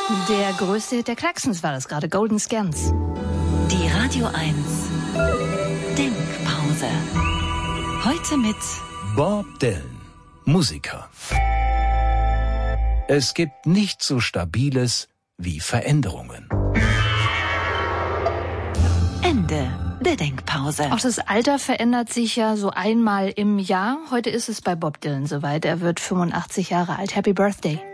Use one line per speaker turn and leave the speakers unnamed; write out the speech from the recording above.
Der größte Hit der Klaxons war das gerade, Golden Scans.
Die Radio 1 Denkpause. Heute mit
Bob Dylan, Musiker. Es gibt nichts so Stabiles wie Veränderungen.
Ende der Denkpause.
Auch das Alter verändert sich ja so einmal im Jahr. Heute ist es bei Bob Dylan soweit. Er wird 85 Jahre alt. Happy Birthday.